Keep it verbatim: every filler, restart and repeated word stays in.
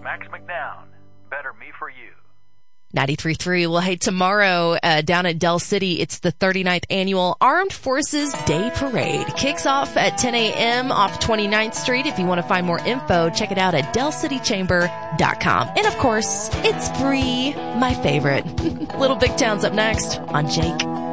Max McNown, Better Me For You. ninety-three point three. Well, hey, tomorrow uh, down at Del City, it's the thirty-ninth Annual Armed Forces Day Parade. Kicks off at ten a.m. off twenty-ninth Street. If you want to find more info, check it out at del city chamber dot com. And, of course, it's free, my favorite. Little Big Town's up next on Jake.